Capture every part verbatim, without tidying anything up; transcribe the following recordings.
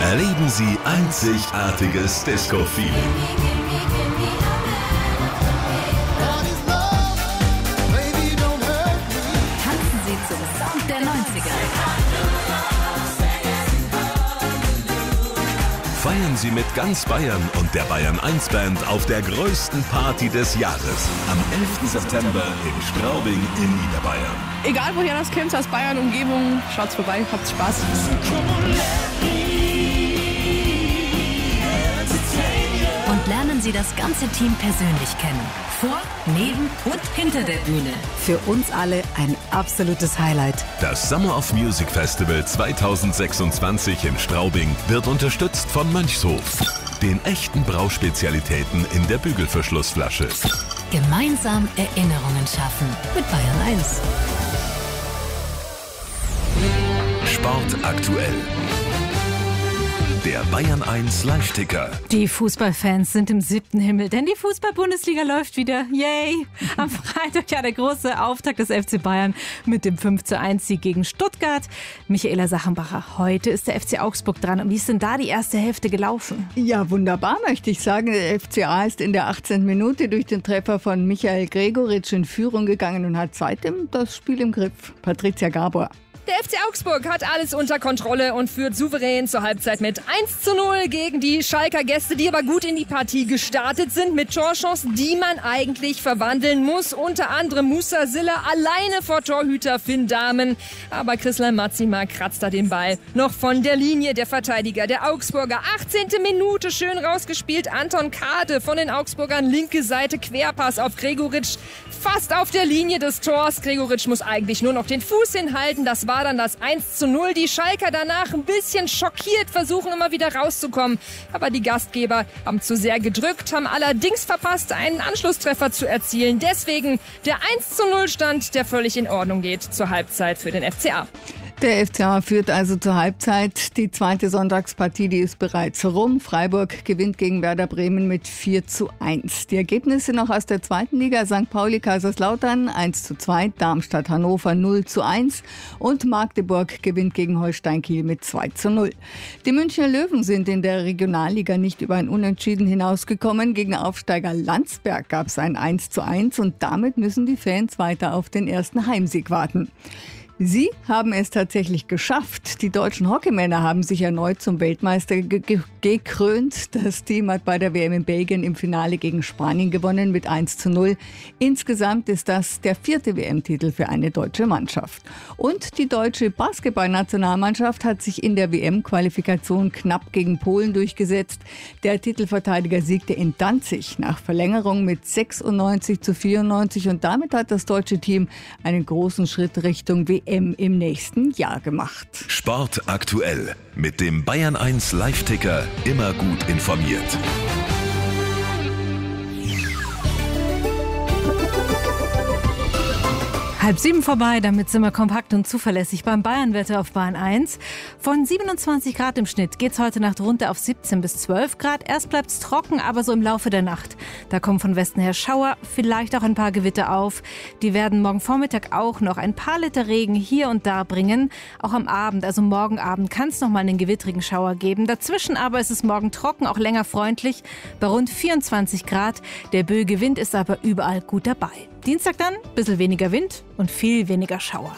Erleben Sie einzigartiges Disco-Feeling. Tanzen Sie zum Sound der neunziger. Feiern Sie mit ganz Bayern und der Bayern eins Band auf der größten Party des Jahres. Am elften September in Straubing in Niederbayern. Egal woher das kommt, aus Bayern, Umgebung, schaut's vorbei, habt Spaß. Und lernen Sie das ganze Team persönlich kennen. Vor, neben und hinter der Bühne. Für uns alle ein absolutes Highlight. Das Summer of Music Festival zweitausendsechsundzwanzig in Straubing wird unterstützt von Mönchshof, den echten Brauspezialitäten in der Bügelverschlussflasche. Gemeinsam Erinnerungen schaffen mit Bayern eins. Sport aktuell. Der Bayern eins Live-Ticker. Die Fußballfans sind im siebten Himmel, denn die Fußball-Bundesliga läuft wieder. Yay! Am Freitag ja der große Auftakt des F C Bayern mit dem fünf zu eins Sieg gegen Stuttgart. Michaela Sachenbacher, heute ist der F C Augsburg dran. Und wie ist denn da die erste Hälfte gelaufen? Ja, wunderbar, möchte ich sagen. Der F C A ist in der achtzehnten Minute durch den Treffer von Michael Gregoritsch in Führung gegangen und hat seitdem das Spiel im Griff. Patricia Gabor. Der F C Augsburg hat alles unter Kontrolle und führt souverän zur Halbzeit mit eins zu null gegen die Schalker Gäste, die aber gut in die Partie gestartet sind mit Torchancen, die man eigentlich verwandeln muss. Unter anderem Musa Silla alleine vor Torhüter Finn Dahmen. Aber Christian Matzima kratzt da den Ball noch von der Linie. Der Verteidiger der Augsburger. achtzehnte Minute schön rausgespielt. Anton Kade von den Augsburgern. Linke Seite Querpass auf Gregoritsch. Fast auf der Linie des Tors. Gregoritsch muss eigentlich nur noch den Fuß hinhalten. Das war dann das eins zu null. Die Schalker danach ein bisschen schockiert, versuchen immer wieder rauszukommen. Aber die Gastgeber haben zu sehr gedrückt, haben allerdings verpasst, einen Anschlusstreffer zu erzielen. Deswegen der eins zu null Stand, der völlig in Ordnung geht zur Halbzeit für den F C A. Der F C A führt also zur Halbzeit. Die zweite Sonntagspartie, die ist bereits rum. Freiburg gewinnt gegen Werder Bremen mit vier zu eins. Die Ergebnisse noch aus der zweiten Liga. Sankt Pauli Kaiserslautern eins zu zwei, Darmstadt Hannover null zu eins und Magdeburg gewinnt gegen Holstein Kiel mit zwei zu null. Die Münchner Löwen sind in der Regionalliga nicht über ein Unentschieden hinausgekommen. Gegen Aufsteiger Landsberg gab es ein eins zu eins und damit müssen die Fans weiter auf den ersten Heimsieg warten. Sie haben es tatsächlich geschafft. Die deutschen Hockeymänner haben sich erneut zum Weltmeister ge- ge- gekrönt. Das Team hat bei der W M in Belgien im Finale gegen Spanien gewonnen mit eins zu null. Insgesamt ist das der vierte W M-Titel für eine deutsche Mannschaft. Und die deutsche Basketballnationalmannschaft hat sich in der W M-Qualifikation knapp gegen Polen durchgesetzt. Der Titelverteidiger siegte in Danzig nach Verlängerung mit sechsundneunzig zu vierundneunzig und damit hat das deutsche Team einen großen Schritt Richtung W M im nächsten Jahr gemacht. Sport aktuell mit dem Bayern eins Live-Ticker, immer gut informiert. Halb sieben vorbei, damit sind wir kompakt und zuverlässig beim Bayernwetter auf Bayern eins. Von siebenundzwanzig Grad im Schnitt geht's heute Nacht runter auf siebzehn bis zwölf Grad. Erst bleibt's trocken, aber so im Laufe der Nacht. Da kommen von Westen her Schauer, vielleicht auch ein paar Gewitter auf. Die werden morgen Vormittag auch noch ein paar Liter Regen hier und da bringen. Auch am Abend, also morgen Abend, kann es noch mal einen gewittrigen Schauer geben. Dazwischen aber ist es morgen trocken, auch länger freundlich, bei rund vierundzwanzig Grad. Der böige Wind ist aber überall gut dabei. Dienstag dann ein bisschen weniger Wind und viel weniger Schauer.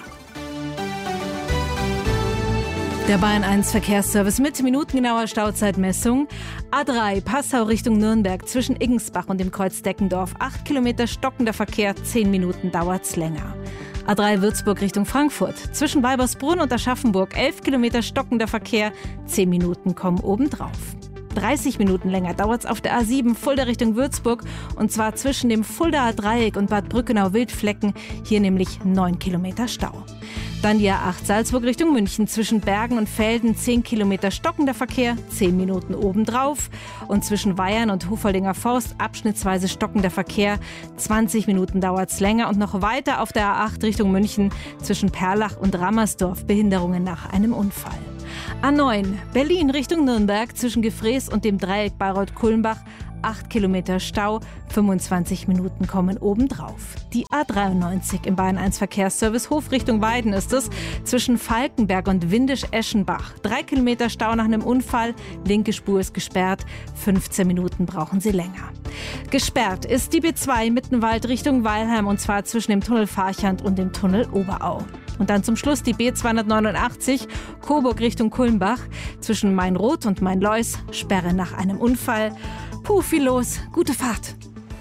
Der Bayern eins Verkehrsservice mit minutengenauer Stauzeitmessung. A drei Passau Richtung Nürnberg zwischen Iggensbach und dem Kreuz Deckendorf. acht Kilometer stockender Verkehr, zehn Minuten dauert's länger. A drei Würzburg Richtung Frankfurt zwischen Weibersbrunn und Aschaffenburg. elf Kilometer stockender Verkehr, zehn Minuten kommen obendrauf. dreißig Minuten länger dauert es auf der A sieben Fulda Richtung Würzburg und zwar zwischen dem Fuldaer Dreieck und Bad Brückenau-Wildflecken, hier nämlich neun Kilometer Stau. Dann die A acht Salzburg Richtung München zwischen Bergen und Velden, zehn Kilometer stockender Verkehr, zehn Minuten obendrauf und zwischen Weyern und Hofoldinger Forst abschnittsweise stockender Verkehr, zwanzig Minuten dauert es länger und noch weiter auf der A acht Richtung München zwischen Perlach und Rammersdorf, Behinderungen nach einem Unfall. A neun Berlin Richtung Nürnberg zwischen Gefrees und dem Dreieck Bayreuth-Kulmbach, acht Kilometer Stau, fünfundzwanzig Minuten kommen obendrauf. Die A dreiundneunzig im Bayern eins Verkehrsservice Hof Richtung Weiden ist es, zwischen Falkenberg und Windisch-Eschenbach. Drei Kilometer Stau nach einem Unfall, linke Spur ist gesperrt, fünfzehn Minuten brauchen Sie länger. Gesperrt ist die B zwei Mittenwald Richtung Weilheim und zwar zwischen dem Tunnel Farchand und dem Tunnel Oberau. Und dann zum Schluss die B zweihundertneunundachtzig, Coburg Richtung Kulmbach, zwischen Mainroth und Mainleus, Sperre nach einem Unfall. Puh, viel los, gute Fahrt.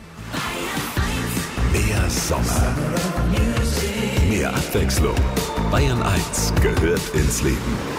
Mehr Sommer, mehr Abwechslung. Bayern eins gehört ins Leben.